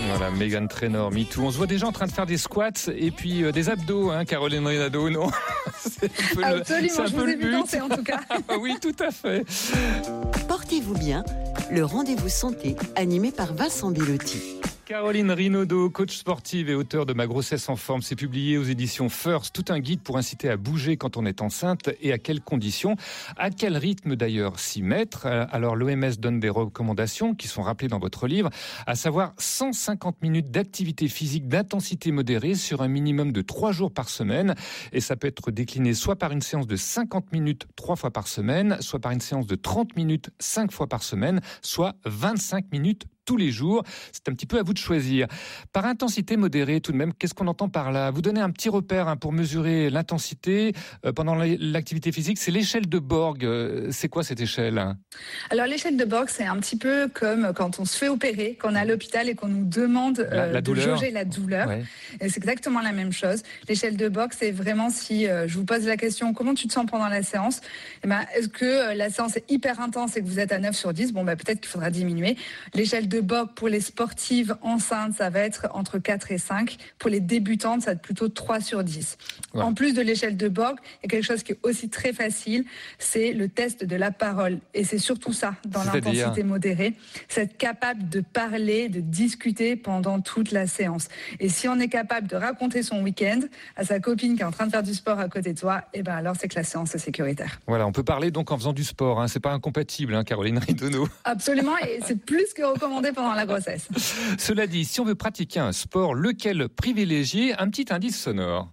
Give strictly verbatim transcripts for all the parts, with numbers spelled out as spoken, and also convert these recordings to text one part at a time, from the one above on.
Voilà, Meghan Trainor, MeToo. On se voit déjà en train de faire des squats et puis euh, des abdos, hein, Caroline Rinaud, non? C'est un peu le, Absolument, c'est un je peu vous le ai vu but. danser en tout cas. Oui, tout à fait. Portez-vous bien, le rendez-vous santé animé par Vincent Bellotti. Caroline Rinaud, coach sportive et auteure de Ma grossesse en forme, c'est publié aux éditions First. Tout un guide pour inciter à bouger quand on est enceinte et à quelles conditions, à quel rythme d'ailleurs s'y mettre. Alors l'O M S donne des recommandations qui sont rappelées dans votre livre, à savoir cent cinquante minutes d'activité physique d'intensité modérée sur un minimum de trois jours par semaine. Et ça peut être décliné soit par une séance de cinquante minutes trois fois par semaine, soit par une séance de trente minutes cinq fois par semaine, soit vingt-cinq minutes tous les jours. C'est un petit peu à vous de choisir. Par intensité modérée, tout de même, qu'est-ce qu'on entend par là? Vous donnez un petit repère hein, pour mesurer l'intensité euh, pendant l'activité physique. C'est l'échelle de Borg. Euh, c'est quoi cette échelle? Alors l'échelle de Borg, c'est un petit peu comme quand on se fait opérer, qu'on est à l'hôpital et qu'on nous demande euh, la, la de douleur. jauger la douleur. Ouais. Et c'est exactement la même chose. L'échelle de Borg, c'est vraiment si euh, je vous pose la question, comment tu te sens pendant la séance? Eh ben, est-ce que euh, la séance est hyper intense et que vous êtes à neuf sur dix? Bon, ben, peut-être qu'il faudra diminuer. L'échelle de Borg pour les sportives enceintes, ça va être entre quatre et cinq. Pour les débutantes, ça va être plutôt trois sur dix. Ouais. En plus de l'échelle de Borg, il y a quelque chose qui est aussi très facile, c'est le test de la parole. Et c'est surtout ça, dans C'est-à-dire... l'intensité modérée, c'est être capable de parler, de discuter pendant toute la séance. Et si on est capable de raconter son week-end à sa copine qui est en train de faire du sport à côté de toi, eh ben alors c'est que la séance est sécuritaire. Voilà, on peut parler donc en faisant du sport, hein. C'est pas incompatible, hein, Caroline Rinaud. Absolument, et c'est plus que recommandé pendant la grossesse. Cela dit, si on veut pratiquer un sport, lequel privilégier? Un petit indice sonore.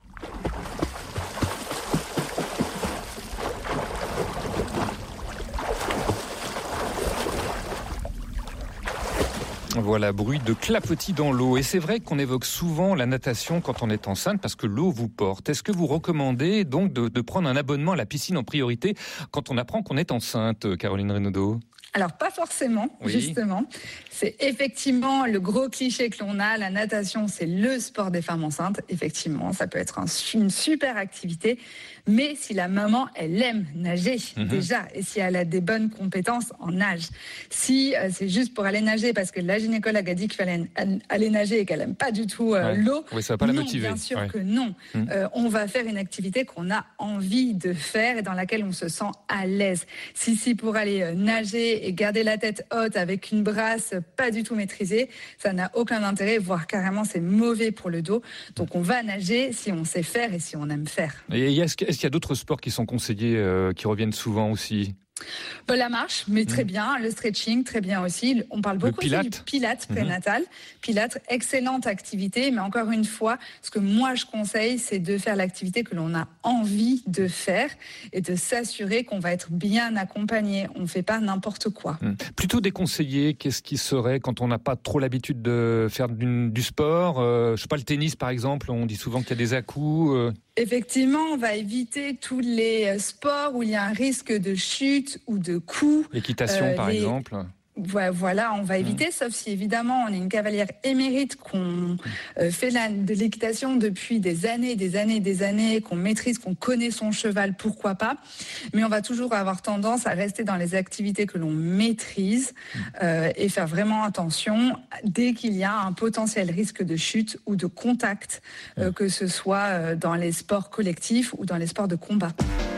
Voilà, bruit de clapotis dans l'eau. Et c'est vrai qu'on évoque souvent la natation quand on est enceinte parce que l'eau vous porte. Est-ce que vous recommandez donc de, de prendre un abonnement à la piscine en priorité quand on apprend qu'on est enceinte, Caroline Rinaud? Alors pas forcément, oui. Justement. C'est effectivement le gros cliché que l'on a. La natation, c'est le sport des femmes enceintes. Effectivement, ça peut être un, une super activité. Mais si la maman, elle aime nager mm-hmm. déjà, et si elle a des bonnes compétences en nage. Si euh, c'est juste pour aller nager parce que la gynécologue a dit qu'il fallait aller nager et qu'elle aime pas du tout euh, ouais. l'eau, oui, ça va pas la non, motiver. bien sûr ouais. que non. Mm. Euh, on va faire une activité qu'on a envie de faire et dans laquelle on se sent à l'aise. Si si pour aller euh, nager et garder la tête haute avec une brasse pas du tout maîtrisée, ça n'a aucun intérêt, voire carrément c'est mauvais pour le dos. Donc on va nager si on sait faire et si on aime faire. Et est-ce qu'il y a d'autres sports qui sont conseillés, euh, qui reviennent souvent aussi? La marche, mais très bien. Le stretching, très bien aussi. On parle beaucoup aussi du pilate prénatal. Mmh. Pilate, excellente activité, mais encore une fois, ce que moi je conseille, c'est de faire l'activité que l'on a envie de faire et de s'assurer qu'on va être bien accompagné. On ne fait pas n'importe quoi. Mmh. Plutôt déconseillé, qu'est-ce qui serait quand on n'a pas trop l'habitude de faire du, du sport? euh, Je sais pas, le tennis par exemple, on dit souvent qu'il y a des à-coups. Euh... Effectivement, on va éviter tous les sports où il y a un risque de chute ou de coup. L'équitation, euh, par les... exemple. Voilà, on va éviter, mmh. sauf si évidemment on est une cavalière émérite, qu'on euh, fait la, de l'équitation depuis des années, des années, des années, qu'on maîtrise, qu'on connaît son cheval, pourquoi pas. Mais on va toujours avoir tendance à rester dans les activités que l'on maîtrise euh, et faire vraiment attention dès qu'il y a un potentiel risque de chute ou de contact, euh, mmh. que ce soit euh, dans les sports collectifs ou dans les sports de combat.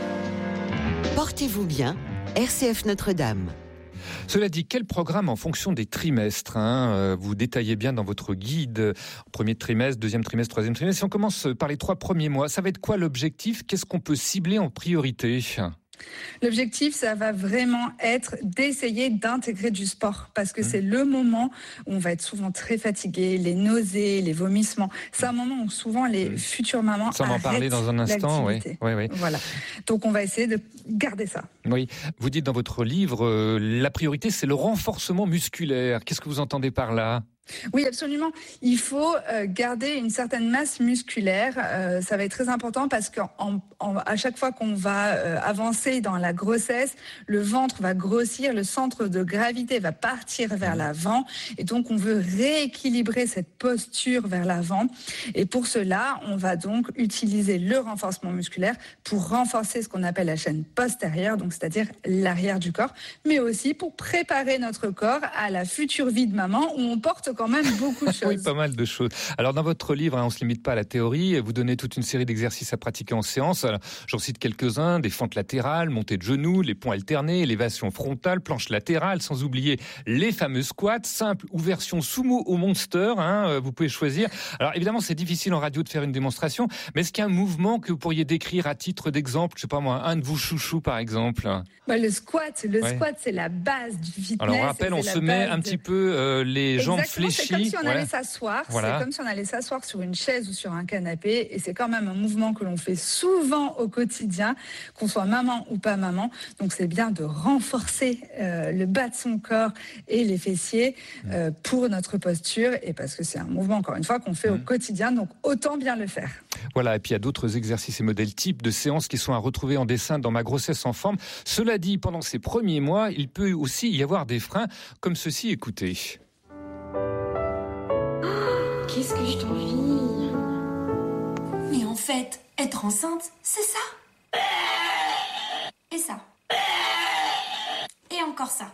Portez-vous bien, R C F Notre-Dame. Cela dit, quel programme en fonction des trimestres, hein? Vous détaillez bien dans votre guide, premier trimestre, deuxième trimestre, troisième trimestre. Si on commence par les trois premiers mois, ça va être quoi l'objectif? Qu'est-ce qu'on peut cibler en priorité? L'objectif, ça va vraiment être d'essayer d'intégrer du sport parce que mmh. c'est le moment où on va être souvent très fatigué, les nausées, les vomissements. C'est un moment où souvent les mmh. futures mamans Ça arrêtent m'en parler dans un instant, oui. oui, oui. Voilà. Donc on va essayer de garder ça. Oui. Vous dites dans votre livre, euh, la priorité, c'est le renforcement musculaire. Qu'est-ce que vous entendez par là? Oui, absolument. Il faut euh, garder une certaine masse musculaire. Euh, ça va être très important parce qu'à chaque fois qu'on va euh, avancer dans la grossesse, le ventre va grossir, le centre de gravité va partir vers l'avant. Et donc, on veut rééquilibrer cette posture vers l'avant. Et pour cela, on va donc utiliser le renforcement musculaire pour renforcer ce qu'on appelle la chaîne postérieure, donc c'est-à-dire l'arrière du corps, mais aussi pour préparer notre corps à la future vie de maman où on porte quand même beaucoup de choses. Oui, pas mal de choses. Alors, dans votre livre, hein, on ne se limite pas à la théorie. Vous donnez toute une série d'exercices à pratiquer en séance. Alors, j'en cite quelques-uns. Des fentes latérales, montée de genoux, les ponts alternés, élévation frontale, planche latérale, sans oublier les fameux squats, simple ou version sumo au monster. Hein, vous pouvez choisir. Alors, évidemment, c'est difficile en radio de faire une démonstration. Mais est-ce qu'il y a un mouvement que vous pourriez décrire à titre d'exemple? Je sais pas moi, un de vos chouchous, par exemple. Bah, le squat, le ouais. squat, c'est la base du fitness. Alors, on rappelle, on se met un de... petit peu euh, les jambes Exactement, fléchies. C'est comme si on ouais. allait s'asseoir. Voilà. C'est comme si on allait s'asseoir sur une chaise ou sur un canapé. Et c'est quand même un mouvement que l'on fait souvent au quotidien, qu'on soit maman ou pas maman. Donc, c'est bien de renforcer euh, le bas de son corps et les fessiers euh, pour notre posture. Et parce que c'est un mouvement, encore une fois, qu'on fait mmh. au quotidien. Donc, autant bien le faire. Voilà, et puis il y a d'autres exercices et modèles types de séances qui sont à retrouver en dessin dans Ma grossesse en forme. Cela dit, pendant ces premiers mois, il peut aussi y avoir des freins comme ceci, écoutez. Oh, qu'est-ce que je t'envie. Mais en fait, être enceinte, c'est ça. Et ça. Et encore ça.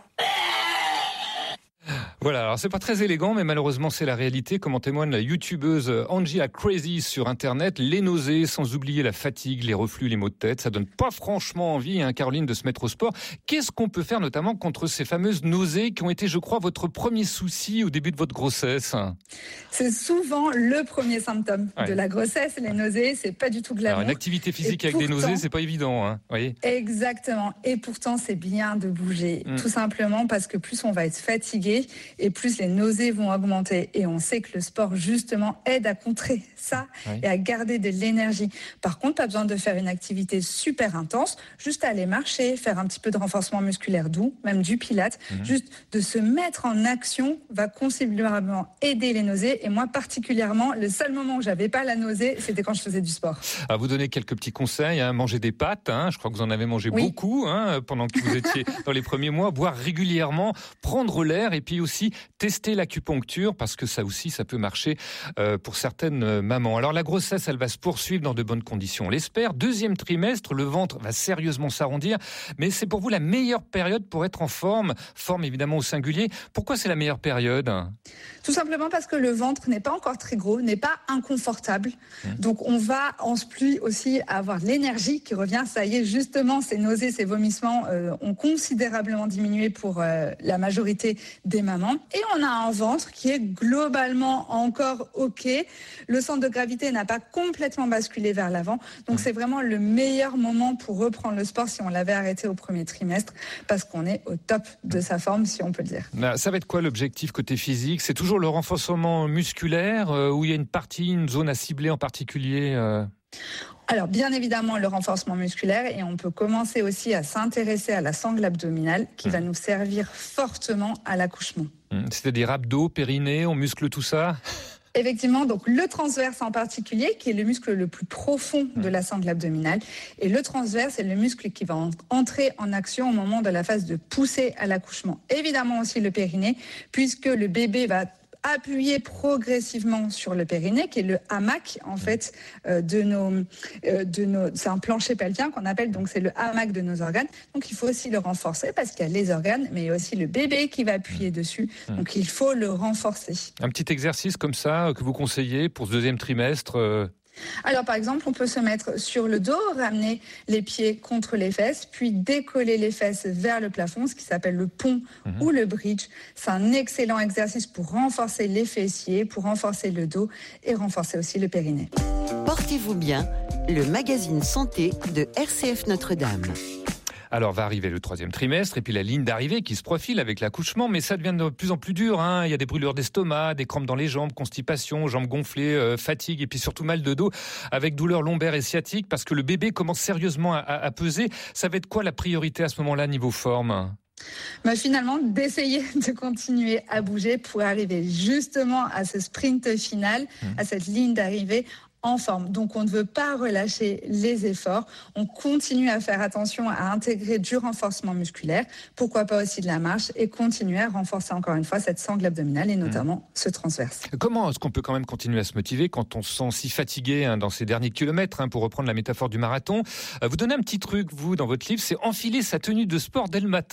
Voilà, alors c'est pas très élégant, mais malheureusement c'est la réalité, comme en témoigne la youtubeuse Angela Crazy sur Internet. Les nausées, sans oublier la fatigue, les reflux, les maux de tête, ça donne pas franchement envie, hein, Caroline, de se mettre au sport. Qu'est-ce qu'on peut faire notamment contre ces fameuses nausées qui ont été, je crois, votre premier souci au début de votre grossesse? C'est souvent le premier symptôme ouais. de la grossesse, les nausées, c'est pas du tout glamour. Alors une activité physique et avec pourtant, des nausées, c'est pas évident, hein, voyez. Exactement, et pourtant c'est bien de bouger, mmh. tout simplement parce que plus on va être fatigué, et plus les nausées vont augmenter. Et on sait que le sport, justement, aide à contrer ça oui. et à garder de l'énergie. Par contre, pas besoin de faire une activité super intense, juste aller marcher, faire un petit peu de renforcement musculaire doux, même du pilates. Mmh. Juste de se mettre en action va considérablement aider les nausées. Et moi, particulièrement, le seul moment où j'avais pas la nausée, c'était quand je faisais du sport. À vous donner quelques petits conseils, hein, manger des pâtes, hein, je crois que vous en avez mangé oui. beaucoup hein, pendant que vous étiez dans les premiers mois, boire régulièrement, prendre l'air et puis aussi tester l'acupuncture parce que ça aussi, ça peut marcher euh, pour certaines mamans. Alors la grossesse, elle va se poursuivre dans de bonnes conditions, on l'espère. Deuxième trimestre, le ventre va sérieusement s'arrondir, mais c'est pour vous la meilleure période pour être en forme, forme évidemment au singulier. Pourquoi c'est la meilleure période? Tout simplement parce que le ventre n'est pas encore très gros, n'est pas inconfortable. Mmh. Donc on va en pluie aussi avoir de l'énergie qui revient. Ça y est, justement, ces nausées, ces vomissements euh, ont considérablement diminué pour euh, la majorité des mamans. Et on a un ventre qui est globalement encore OK. Le centre de gravité n'a pas complètement basculé vers l'avant. Donc, c'est vraiment le meilleur moment pour reprendre le sport si on l'avait arrêté au premier trimestre parce qu'on est au top de sa forme, si on peut le dire. Ça va être quoi l'objectif côté physique? C'est toujours le renforcement musculaire euh, où il y a une partie, une zone à cibler en particulier euh... Alors, bien évidemment, le renforcement musculaire et on peut commencer aussi à s'intéresser à la sangle abdominale qui mmh. va nous servir fortement à l'accouchement. Mmh. C'est-à-dire abdos, périnée, on muscle tout ça? Effectivement, donc le transverse en particulier, qui est le muscle le plus profond de la sangle abdominale. Et le transverse est le muscle qui va entrer en action au moment de la phase de poussée à l'accouchement. Évidemment aussi le périnée, puisque le bébé va appuyer progressivement sur le périnée, qui est le hamac en fait euh, de nos, euh, de nos, c'est un plancher pelvien qu'on appelle, donc c'est le hamac de nos organes. Donc il faut aussi le renforcer parce qu'il y a les organes, mais il y a aussi le bébé qui va appuyer dessus. Donc il faut le renforcer. Un petit exercice comme ça que vous conseillez pour ce deuxième trimestre euh... Alors, par exemple, on peut se mettre sur le dos, ramener les pieds contre les fesses, puis décoller les fesses vers le plafond, ce qui s'appelle le pont mmh. ou le bridge. C'est un excellent exercice pour renforcer les fessiers, pour renforcer le dos et renforcer aussi le périnée. Portez-vous bien, le magazine santé de R C F Notre-Dame. Alors va arriver le troisième trimestre et puis la ligne d'arrivée qui se profile avec l'accouchement, mais ça devient de plus en plus dur. Hein. Il y a des brûlures d'estomac, des crampes dans les jambes, constipation, jambes gonflées, euh, fatigue et puis surtout mal de dos avec douleurs lombaires et sciatiques parce que le bébé commence sérieusement à, à, à peser. Ça va être quoi la priorité à ce moment-là niveau forme ? Bah finalement, d'essayer de continuer à bouger pour arriver justement à ce sprint final, mmh. à cette ligne d'arrivée en forme. Donc, on ne veut pas relâcher les efforts. On continue à faire attention à intégrer du renforcement musculaire, pourquoi pas aussi de la marche, et continuer à renforcer encore une fois cette sangle abdominale et notamment mmh. ce transverse. Comment est-ce qu'on peut quand même continuer à se motiver quand on se sent si fatigué hein, dans ces derniers kilomètres, hein, pour reprendre la métaphore du marathon? Vous donnez un petit truc, vous, dans votre livre, c'est enfiler sa tenue de sport dès le matin.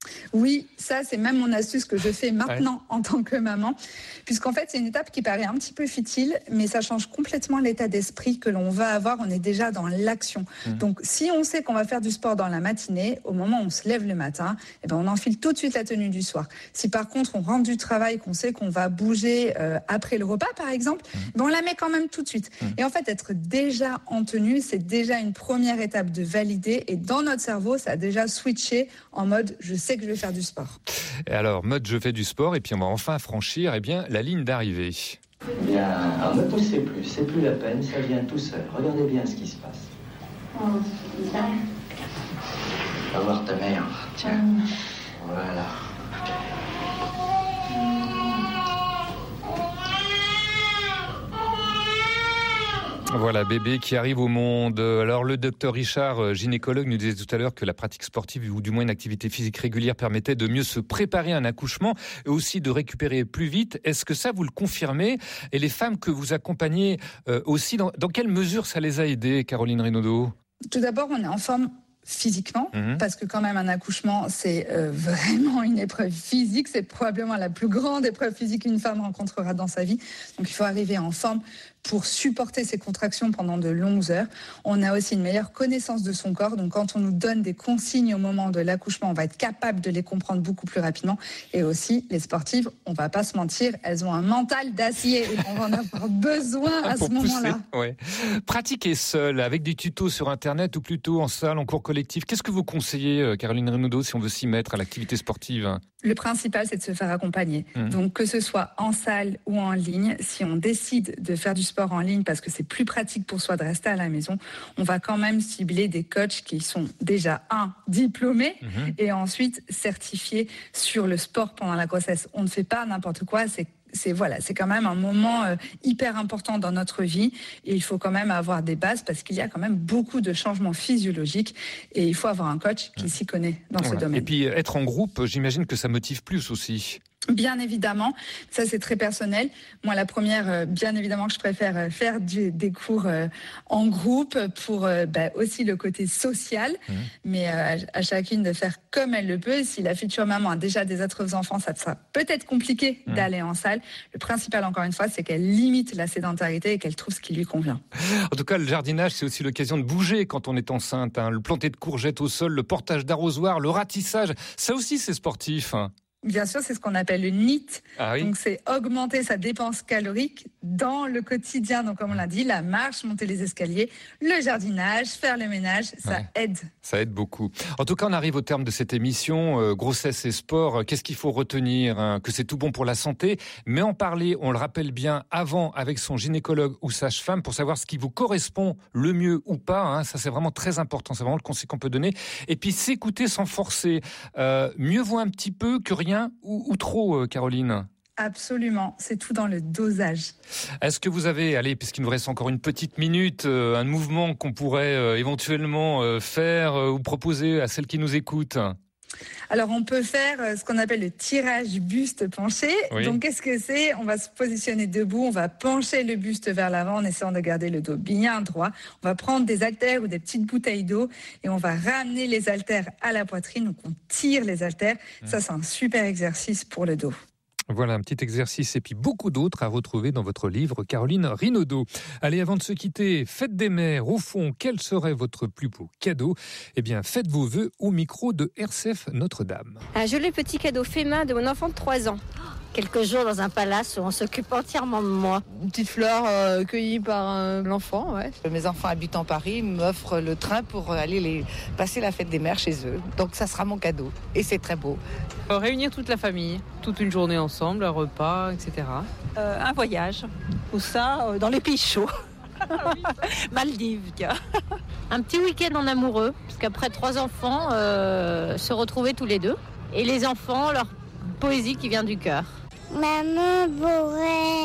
Oui, ça c'est même mon astuce que je fais maintenant ouais. en tant que maman, puisqu'en fait c'est une étape qui paraît un petit peu futile, mais ça change complètement l'état d'esprit que l'on va avoir, on est déjà dans l'action. Mmh. Donc si on sait qu'on va faire du sport dans la matinée, au moment où on se lève le matin, eh ben, on enfile tout de suite la tenue du soir. Si par contre on rentre du travail, qu'on sait qu'on va bouger euh, après le repas par exemple, mmh. ben, on la met quand même tout de suite. Mmh. Et en fait être déjà en tenue, c'est déjà une première étape de valider, et dans notre cerveau ça a déjà switché en mode je sais que je vais faire du sport. Et alors, mode je fais du sport, et puis on va enfin franchir eh bien, la ligne d'arrivée. Bien, alors ne poussez plus, c'est plus la peine, ça vient tout seul. Regardez bien ce qui se passe. Oh, ça. Va voir ta mère, tiens. Mmh. Voilà. Voilà, bébé qui arrive au monde. Alors, le docteur Richard, gynécologue, nous disait tout à l'heure que la pratique sportive, ou du moins une activité physique régulière, permettait de mieux se préparer à un accouchement et aussi de récupérer plus vite. Est-ce que ça, vous le confirmez? Et les femmes que vous accompagnez euh, aussi, dans, dans quelle mesure ça les a aidées, Caroline Rinaudot? Tout d'abord, on est en forme physiquement, mmh. parce que quand même un accouchement, c'est euh, vraiment une épreuve physique, c'est probablement la plus grande épreuve physique qu'une femme rencontrera dans sa vie. Donc il faut arriver en forme pour supporter ces contractions pendant de longues heures. On a aussi une meilleure connaissance de son corps, donc quand on nous donne des consignes au moment de l'accouchement, on va être capable de les comprendre beaucoup plus rapidement. Et aussi, les sportives, on va pas se mentir, elles ont un mental d'acier, et on va en avoir besoin à pour ce moment-là. Ouais. Pratiquer seul, avec des tutos sur Internet ou plutôt en salle, en cours collectif. Qu'est-ce que vous conseillez, Caroline Rinaudot, si on veut s'y mettre à l'activité sportive? Le principal, c'est de se faire accompagner. Mmh. Donc, que ce soit en salle ou en ligne, si on décide de faire du sport en ligne parce que c'est plus pratique pour soi de rester à la maison, on va quand même cibler des coachs qui sont déjà, un, diplômés mmh. et ensuite certifiés sur le sport pendant la grossesse. On ne fait pas n'importe quoi, c'est C'est, voilà, c'est quand même un moment euh, hyper important dans notre vie, et il faut quand même avoir des bases parce qu'il y a quand même beaucoup de changements physiologiques, et il faut avoir un coach qui s'y connaît dans voilà. ce domaine. Et puis être en groupe, j'imagine que ça motive plus aussi. Bien évidemment, ça c'est très personnel. Moi, la première, bien évidemment que je préfère faire du, des cours en groupe pour bah, aussi le côté social, mmh. mais à, à chacune de faire comme elle le peut. Si la future maman a déjà des autres enfants, ça sera peut-être compliqué mmh. d'aller en salle. Le principal, encore une fois, c'est qu'elle limite la sédentarité et qu'elle trouve ce qui lui convient. En tout cas, le jardinage, c'est aussi l'occasion de bouger quand on est enceinte. Hein. Le planter de courgettes au sol, le portage d'arrosoir, le ratissage, ça aussi c'est sportif. Hein. Bien sûr, c'est ce qu'on appelle le N I T. Ah oui. Donc, c'est augmenter sa dépense calorique dans le quotidien. Donc, comme on l'a dit, la marche, monter les escaliers, le jardinage, faire le ménage, ça ouais. aide. Ça aide beaucoup. En tout cas, on arrive au terme de cette émission. Euh, grossesse et sport, qu'est-ce qu'il faut retenir hein? Que c'est tout bon pour la santé, mais en parler, on le rappelle bien, avant avec son gynécologue ou sage-femme pour savoir ce qui vous correspond le mieux ou pas. Hein? Ça, c'est vraiment très important. C'est vraiment le conseil qu'on peut donner. Et puis, s'écouter sans forcer. Euh, mieux vaut un petit peu que rien. Ou, ou trop, Caroline? Absolument, c'est tout dans le dosage. Est-ce que vous avez, allez, puisqu'il nous reste encore une petite minute, euh, un mouvement qu'on pourrait euh, éventuellement euh, faire euh, ou proposer à celles qui nous écoutent? Alors, on peut faire ce qu'on appelle le tirage buste penché. Oui. Donc, qu'est-ce que c'est? On va se positionner debout, on va pencher le buste vers l'avant en essayant de garder le dos bien droit. On va prendre des haltères ou des petites bouteilles d'eau et on va ramener les haltères à la poitrine. Donc, on tire les haltères. Mmh. Ça, c'est un super exercice pour le dos. Voilà, un petit exercice et puis beaucoup d'autres à retrouver dans votre livre, Caroline Rinaudot. Allez, avant de se quitter, fête des mères, au fond, quel serait votre plus beau cadeau? Eh bien, faites vos vœux au micro de R C F Notre-Dame. Un joli petit cadeau fait main de mon enfant de trois ans. Quelques jours dans un palace où on s'occupe entièrement de moi. Une petite fleur euh, cueillie par euh, l'enfant, ouais. Mes enfants habitent en Paris, m'offrent le train pour aller les passer la fête des mères chez eux. Donc ça sera mon cadeau. Et c'est très beau. Réunir toute la famille, toute une journée ensemble, un repas, et cetera. Euh, un voyage. Tout ça euh, dans les pays chauds. Ah oui, Maldives, tiens. Un petit week-end en amoureux, parce qu'après trois enfants, euh, se retrouver tous les deux. Et les enfants, leur poésie qui vient du cœur. Maman pourrait